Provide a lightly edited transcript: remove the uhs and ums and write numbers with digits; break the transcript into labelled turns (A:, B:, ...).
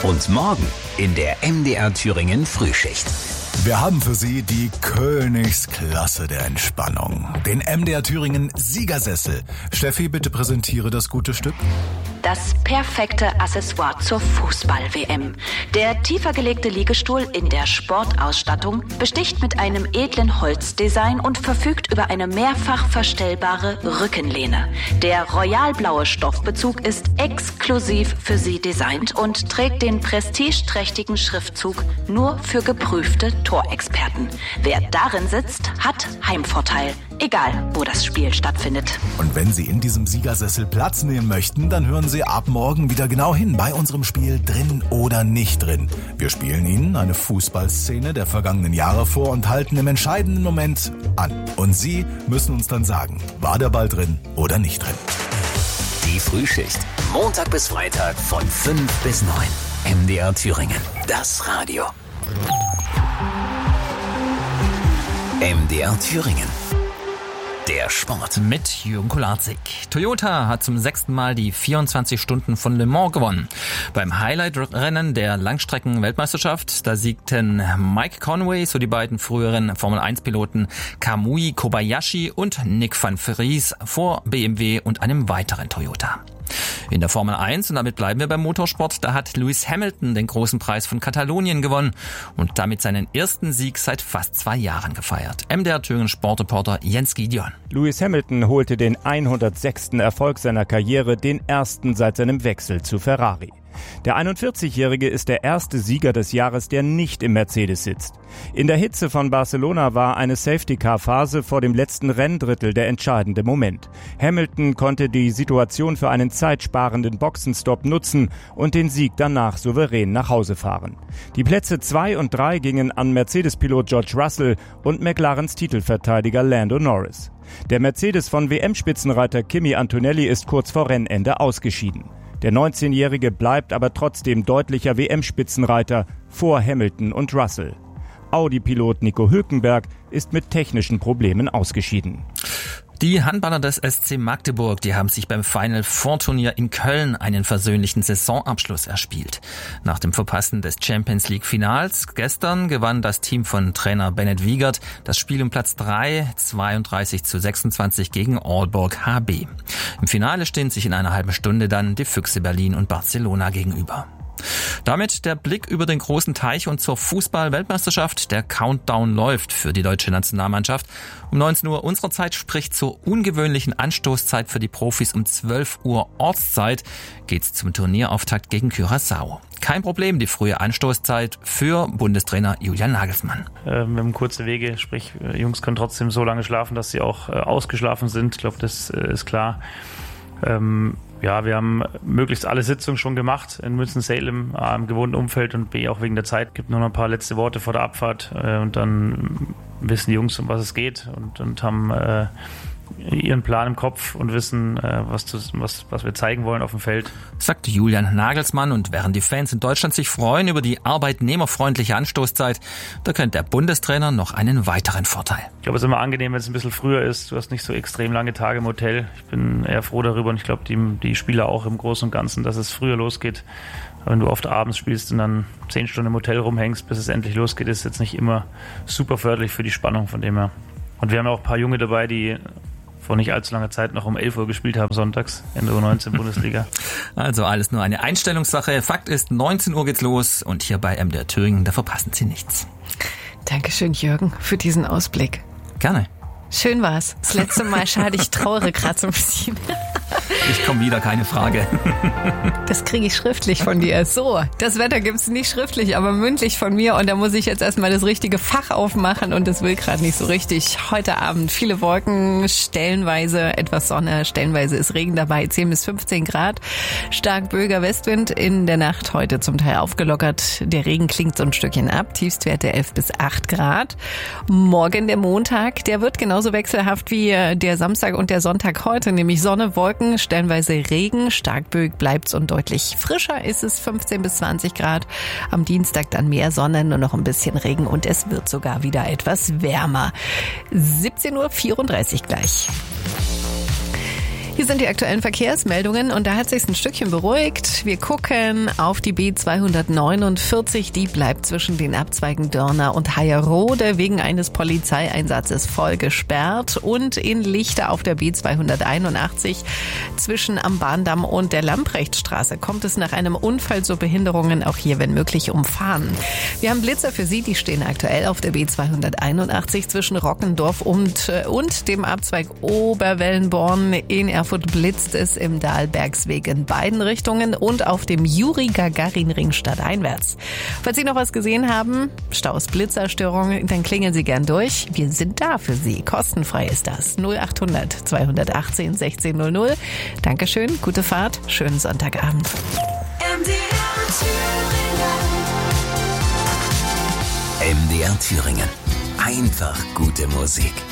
A: Und morgen in der MDR Thüringen Frühschicht.
B: Wir haben für Sie die Königsklasse der Entspannung. Den MDR Thüringen Siegersessel. Steffi, bitte präsentiere das gute Stück.
C: Das perfekte Accessoire zur Fußball-WM. Der tiefer gelegte Liegestuhl in der Sportausstattung besticht mit einem edlen Holzdesign und verfügt über eine mehrfach verstellbare Rückenlehne. Der royalblaue Stoffbezug ist exklusiv für Sie designt und trägt den prestigeträchtigen Schriftzug nur für geprüfte Torexperten. Wer darin sitzt, hat Heimvorteil. Egal, wo das Spiel stattfindet.
B: Und wenn Sie in diesem Siegersessel Platz nehmen möchten, dann hören Sie ab morgen wieder genau hin bei unserem Spiel Drin oder nicht drin. Wir spielen Ihnen eine Fußballszene der vergangenen Jahre vor und halten im entscheidenden Moment an. Und Sie müssen uns dann sagen, war der Ball drin oder nicht drin.
A: Die Frühschicht. Montag bis Freitag von 5 bis 9. MDR Thüringen. Das Radio. MDR Thüringen. Der Sport.
D: Mit Jürgen Kolarzig. Toyota hat zum 6. Mal die 24 Stunden von Le Mans gewonnen. Beim Highlight-Rennen der Langstrecken-Weltmeisterschaft, da siegten Mike Conway, so die beiden früheren Formel-1-Piloten Kamui Kobayashi und Nick van Vries vor BMW und einem weiteren Toyota. In der Formel 1, und damit bleiben wir beim Motorsport, da hat Lewis Hamilton den großen Preis von Katalonien gewonnen und damit seinen ersten Sieg seit fast 2 Jahren gefeiert. MDR Thüringen Sportreporter Jens Gideon.
E: Lewis Hamilton holte den 106. Erfolg seiner Karriere, den ersten seit seinem Wechsel zu Ferrari. Der 41-Jährige ist der erste Sieger des Jahres, der nicht im Mercedes sitzt. In der Hitze von Barcelona war eine Safety-Car-Phase vor dem letzten Renndrittel der entscheidende Moment. Hamilton konnte die Situation für einen zeitsparenden Boxenstopp nutzen und den Sieg danach souverän nach Hause fahren. Die Plätze 2 und 3 gingen an Mercedes-Pilot George Russell und McLarens Titelverteidiger Lando Norris. Der Mercedes von WM-Spitzenreiter Kimi Antonelli ist kurz vor Rennende ausgeschieden. Der 19-Jährige bleibt aber trotzdem deutlicher WM-Spitzenreiter vor Hamilton und Russell. Audi-Pilot Nico Hülkenberg ist mit technischen Problemen ausgeschieden.
D: Die Handballer des SC Magdeburg, die haben sich beim Final Four Turnier in Köln einen versöhnlichen Saisonabschluss erspielt. Nach dem Verpassen des Champions League Finals gestern gewann das Team von Trainer Bennett Wiegert das Spiel um Platz 3, 32:26 gegen Aalborg HB. Im Finale stehen sich in einer halben Stunde dann die Füchse Berlin und Barcelona gegenüber. Damit der Blick über den großen Teich und zur Fußball-Weltmeisterschaft. Der Countdown läuft für die deutsche Nationalmannschaft. Um 19 Uhr unserer Zeit, sprich zur ungewöhnlichen Anstoßzeit für die Profis um 12 Uhr Ortszeit, geht's zum Turnierauftakt gegen Curaçao. Kein Problem, die frühe Anstoßzeit für Bundestrainer Julian Nagelsmann.
F: Wir haben kurze Wege, sprich Jungs können trotzdem so lange schlafen, dass sie auch ausgeschlafen sind. Ich glaube, das ist klar. Ja, wir haben möglichst alle Sitzungen schon gemacht in München-Salem im gewohnten Umfeld und B auch wegen der Zeit. Gibt nur noch ein paar letzte Worte vor der Abfahrt und dann wissen die Jungs, um was es geht und haben ihren Plan im Kopf und wissen, was wir zeigen wollen auf dem Feld.
D: Sagt Julian Nagelsmann, und während die Fans in Deutschland sich freuen über die arbeitnehmerfreundliche Anstoßzeit, da könnte der Bundestrainer noch einen weiteren Vorteil.
F: Ich glaube, es ist immer angenehm, wenn es ein bisschen früher ist. Du hast nicht so extrem lange Tage im Hotel. Ich bin eher froh darüber und ich glaube, die Spieler auch im Großen und Ganzen, dass es früher losgeht. Wenn du oft abends spielst und dann 10 Stunden im Hotel rumhängst, bis es endlich losgeht, ist jetzt nicht immer super förderlich für die Spannung von dem her. Und wir haben auch ein paar Junge dabei, die vor nicht allzu langer Zeit noch um 11 Uhr gespielt haben, sonntags in der U19 Bundesliga.
D: Also alles nur eine Einstellungssache. Fakt ist, 19 Uhr geht's los und hier bei MDR Thüringen, da verpassen Sie nichts.
G: Dankeschön, Jürgen, für diesen Ausblick.
D: Gerne.
G: Schön war's. Das letzte Mal, schade, ich trauere gerade so ein bisschen.
D: Ich komme wieder, keine Frage.
G: Das kriege ich schriftlich von dir. So, das Wetter gibt's nicht schriftlich, aber mündlich von mir. Und da muss ich jetzt erstmal das richtige Fach aufmachen und das will gerade nicht so richtig. Heute Abend viele Wolken, stellenweise etwas Sonne, stellenweise ist Regen dabei, 10 bis 15 Grad. Stark böiger Westwind, in der Nacht heute zum Teil aufgelockert. Der Regen klingt so ein Stückchen ab, Tiefstwerte 11 bis 8 Grad. Morgen der Montag, der wird genauso wechselhaft wie der Samstag und der Sonntag heute, nämlich Sonne, Wolken, stellenweise Regen, stark böig bleibt's und deutlich frischer ist es, 15 bis 20 Grad. Am Dienstag dann mehr Sonne, nur noch ein bisschen Regen und es wird sogar wieder etwas wärmer. 17:34 Uhr gleich. Hier sind die aktuellen Verkehrsmeldungen und da hat sich's ein Stückchen beruhigt. Wir gucken auf die B249, die bleibt zwischen den Abzweigen Dörner und Hayerode wegen eines Polizeieinsatzes voll gesperrt und in Lichte auf der B281 zwischen am Bahndamm und der Lamprechtstraße kommt es nach einem Unfall zu Behinderungen, auch hier wenn möglich umfahren. Wir haben Blitzer für Sie, die stehen aktuell auf der B281 zwischen Rockendorf und dem Abzweig Oberwellenborn. In Erfurt blitzt es im Dahlbergsweg in beiden Richtungen und auf dem Juri-Gagarin-Ring stadteinwärts. Falls Sie noch was gesehen haben, Staus, Blitzerstörungen, dann klingeln Sie gern durch. Wir sind da für Sie. Kostenfrei ist das. 0800 218 1600. Dankeschön, gute Fahrt, schönen Sonntagabend.
A: MDR Thüringen. Einfach gute Musik.